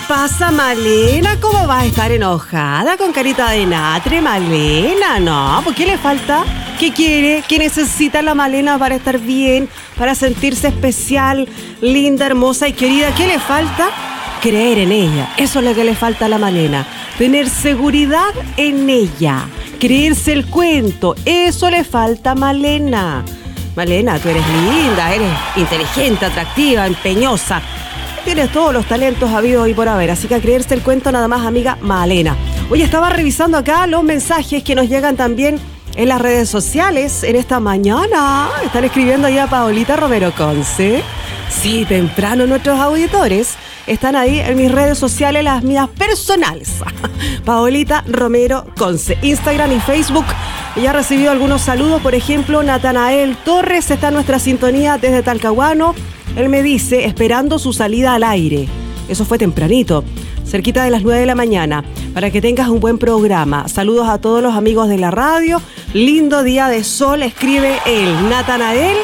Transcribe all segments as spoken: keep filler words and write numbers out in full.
pasa, Malena? ¿Cómo vas a estar enojada con carita de natre, Malena? No, ¿por qué le falta? ¿Qué quiere? ¿Qué necesita la Malena para estar bien? Para sentirse especial, linda, hermosa y querida. ¿Qué le falta? Creer en ella. Eso es lo que le falta a la Malena. Tener seguridad en ella. Creerse el cuento. Eso le falta a Malena. Malena, tú eres linda, eres inteligente, atractiva, empeñosa. Tienes todos los talentos habidos y por haber, así que a creerse el cuento nada más, amiga Malena. Oye, estaba revisando acá los mensajes que nos llegan también en las redes sociales en esta mañana. Están escribiendo ahí a Paolita Romero Conce. Sí, temprano nuestros auditores están ahí en mis redes sociales, las mías personales. Paolita Romero Conce, Instagram y Facebook. Ya ha recibido algunos saludos, por ejemplo, Natanael Torres está en nuestra sintonía desde Talcahuano. Él me dice, esperando su salida al aire. Eso fue tempranito, cerquita de las nueve de la mañana, para que tengas un buen programa. Saludos a todos los amigos de la radio. Lindo día de sol, escribe él, Natanael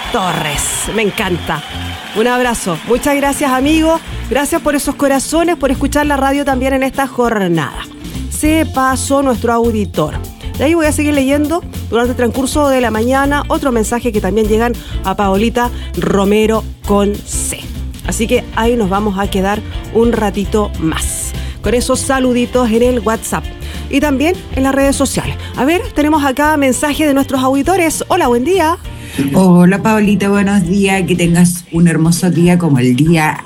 Torres. Me encanta. Un abrazo. Muchas gracias, amigo. Gracias por esos corazones, por escuchar la radio también en esta jornada. Se pasó nuestro auditor. De ahí voy a seguir leyendo durante el transcurso de la mañana otro mensaje que también llegan a Paolita Romero con C. Así que ahí nos vamos a quedar un ratito más con esos saluditos en el WhatsApp y también en las redes sociales. A ver, tenemos acá mensaje de nuestros auditores. Hola, buen día. Hola, Paolita, buenos días. Que tengas un hermoso día como el día.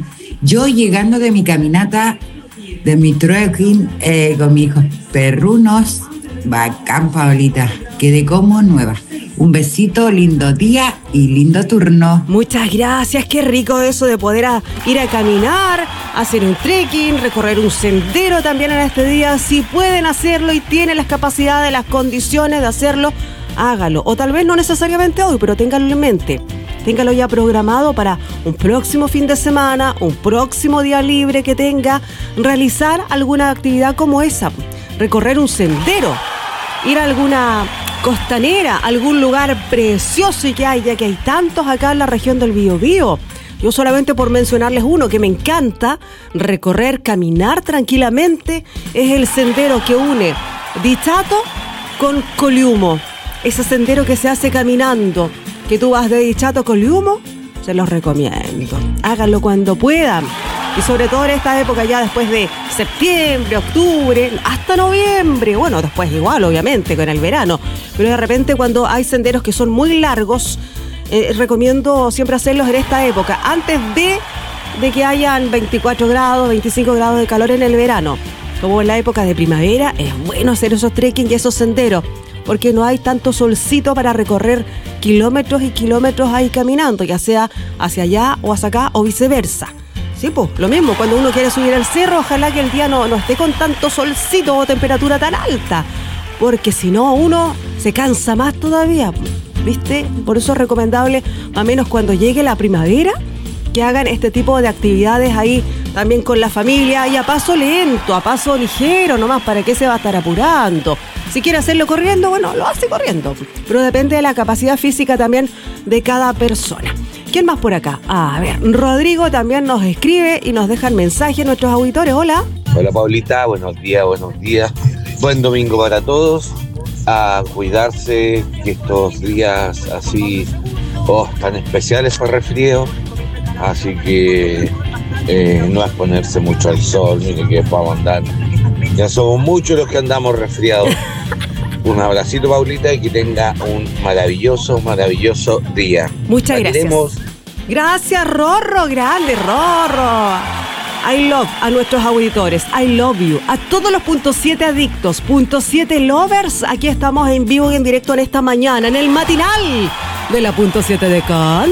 Yo llegando de mi caminata, de mi trekking eh, con mis hijos perrunos. Bacán, Paolita. Quedé como nueva. Un besito, lindo día y lindo turno. Muchas gracias. Qué rico eso de poder a, ir a caminar, hacer un trekking, recorrer un sendero también en este día. Si pueden hacerlo y tienen las capacidades, las condiciones de hacerlo, hágalo. O tal vez no necesariamente hoy, pero téngalo en mente. Téngalo ya programado para un próximo fin de semana, un próximo día libre que tenga, realizar alguna actividad como esa. Recorrer un sendero, ir a alguna costanera, algún lugar precioso y que hay, ya que hay tantos acá en la región del Biobío. Yo solamente por mencionarles uno que me encanta, recorrer, caminar tranquilamente, es el sendero que une Dichato con Coliumo. Ese sendero que se hace caminando, que tú vas de Dichato a Coliumo, se los recomiendo. Háganlo cuando puedan. Y sobre todo en esta época ya después de septiembre, octubre, hasta noviembre. Bueno, después igual, obviamente, con el verano. Pero de repente cuando hay senderos que son muy largos, eh, recomiendo siempre hacerlos en esta época. Antes de, de que hayan veinticuatro grados, veinticinco grados de calor en el verano. Como en la época de primavera, es bueno hacer esos trekking y esos senderos. Porque no hay tanto solcito para recorrer kilómetros y kilómetros ahí caminando, ya sea hacia allá o hacia acá o viceversa. Sí, pues, lo mismo, cuando uno quiere subir al cerro, ojalá que el día no, no esté con tanto solcito o temperatura tan alta, porque si no, uno se cansa más todavía, ¿viste? Por eso es recomendable, más o menos cuando llegue la primavera, que hagan este tipo de actividades ahí también con la familia y a paso lento, a paso ligero nomás, ¿para qué se va a estar apurando? Si quiere hacerlo corriendo, bueno, lo hace corriendo, pero depende de la capacidad física también de cada persona. ¿Quién más por acá? Ah, a ver, Rodrigo también nos escribe y nos deja el mensaje nuestros auditores. Hola. Hola, Paulita, buenos días, buenos días. Buen domingo para todos. A cuidarse, que estos días así, oh, tan especiales para resfrío. Así que eh, no exponerse mucho al sol, ni que podamos andar. Ya somos muchos los que andamos resfriados. Un abracito, Paulita, y que tenga un maravilloso, maravilloso día. Muchas gracias. Queremos. Gracias, Rorro, grande, Rorro. I love a nuestros auditores. I love you. A todos los punto siete adictos, punto siete lovers. Aquí estamos en vivo y en directo en esta mañana, en el matinal de la punto siete de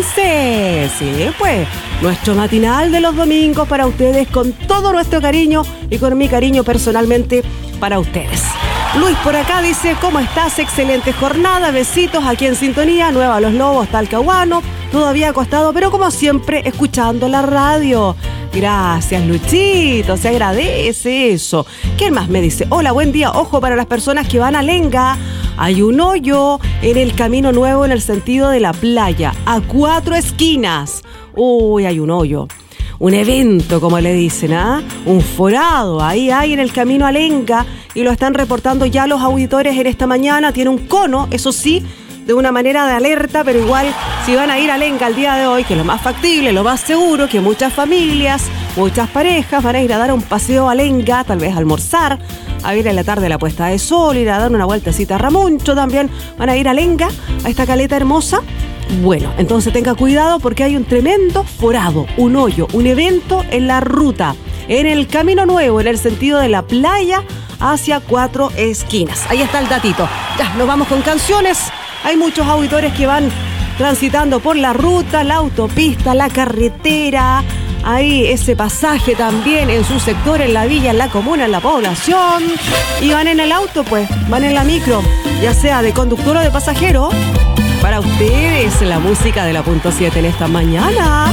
Conce. Sí, pues, nuestro matinal de los domingos para ustedes con todo nuestro cariño y con mi cariño personalmente para ustedes. Luis por acá dice, ¿cómo estás? Excelente jornada, besitos aquí en sintonía, Nueva Los Lobos, Talcahuano, todavía acostado, pero como siempre, escuchando la radio. Gracias, Luchito, se agradece eso. ¿Quién más me dice? Hola, buen día, ojo para las personas que van a Lenga. Hay un hoyo en el camino nuevo en el sentido de la playa, a cuatro esquinas. Uy, hay un hoyo. un evento, como le dicen, ¿ah? Un forado, ahí hay en el camino a Lenca, y lo están reportando ya los auditores en esta mañana. Tiene un cono, eso sí, de una manera de alerta, pero igual si van a ir a Lenca el día de hoy, que es lo más factible, lo más seguro, que muchas familias, muchas parejas van a ir a dar un paseo a Lenca, tal vez a almorzar, a ver en la tarde la puesta de sol, ir a dar una vueltecita a Ramuncho también, van a ir a Lenca, a esta caleta hermosa. Bueno, entonces tenga cuidado porque hay un tremendo forado, un hoyo, un evento en la ruta, en el Camino Nuevo, en el sentido de la playa hacia Cuatro Esquinas. Ahí está el datito. Ya, nos vamos con canciones. Hay muchos auditores que van transitando por la ruta, la autopista, la carretera. Hay ese pasaje también en su sector, en la villa, en la comuna, en la población. Y van en el auto, pues, van en la micro, ya sea de conductor o de pasajero. Para ustedes, la música de la punto siete en esta mañana.